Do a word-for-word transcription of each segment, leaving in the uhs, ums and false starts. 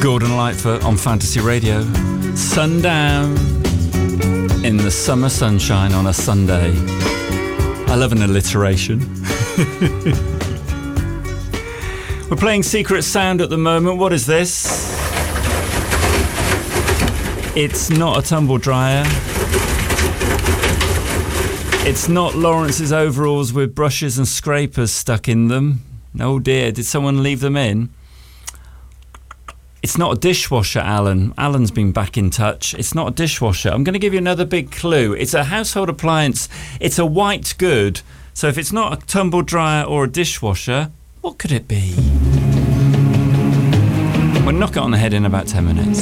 Gordon Lightfoot on Fantasy Radio. Sundown in the summer sunshine on a Sunday. I love an alliteration. We're playing Secret Sound at the moment. What is this? It's not a tumble dryer. It's not Lawrence's overalls with brushes and scrapers stuck in them. Oh dear, did someone leave them in? It's not a dishwasher, Alan. Alan's been back in touch. It's not a dishwasher. I'm going to give you another big clue. It's a household appliance. It's a white good. So if it's not a tumble dryer or a dishwasher, what could it be? We'll knock it on the head in about ten minutes.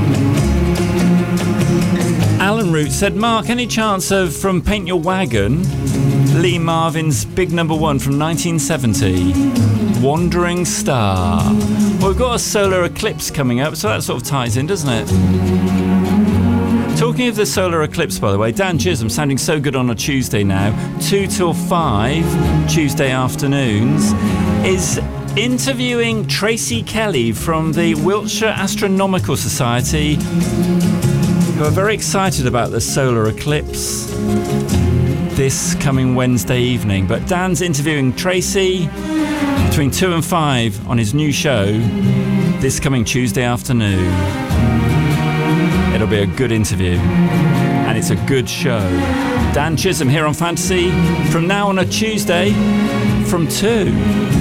Alan Root said, Mark, any chance of From Paint Your Wagon, Lee Marvin's big number one from nineteen seventy, Wandering Star? Well, we've got a solar eclipse coming up, so that sort of ties in, doesn't it? Talking of the solar eclipse, by the way, Dan Chisholm, sounding so good on a Tuesday now, two till five, Tuesday afternoons, is interviewing Tracy Kelly from the Wiltshire Astronomical Society, who are very excited about the solar eclipse this coming Wednesday evening. But Dan's interviewing Tracy between two and five on his new show this coming Tuesday afternoon. It'll be a good interview, and it's a good show. Dan Chisholm here on Fantasy from now on a Tuesday from two.